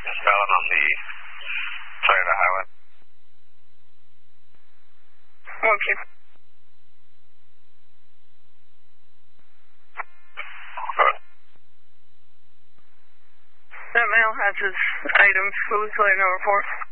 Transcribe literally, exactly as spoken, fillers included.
Just Fallon on the side of the highway. Okay. Good. That male has his items, Louis Line number four.